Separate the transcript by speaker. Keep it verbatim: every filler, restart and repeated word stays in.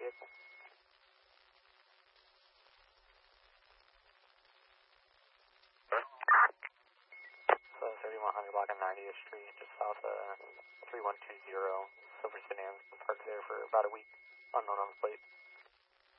Speaker 1: vehicle. So thirty-one hundred block on ninetieth Street, just south of three one two zero. Silver sedan, parked there for about a week, unknown on the plate.